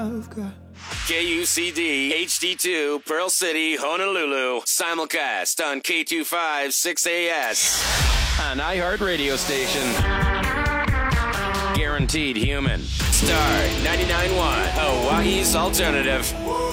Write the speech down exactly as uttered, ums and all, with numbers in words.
K U C D H D two, Pearl City, Honolulu. Simulcast on K two five six A S. An iHeart radio station. Guaranteed human. Star ninety-nine point one, Hawaii's alternative.